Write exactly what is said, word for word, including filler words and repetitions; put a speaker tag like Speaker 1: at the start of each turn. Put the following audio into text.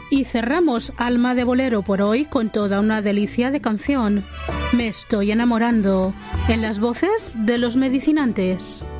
Speaker 1: Y cerramos Alma de Bolero por hoy con toda una delicia de canción. Me estoy enamorando, en las voces de Los Medicinantes.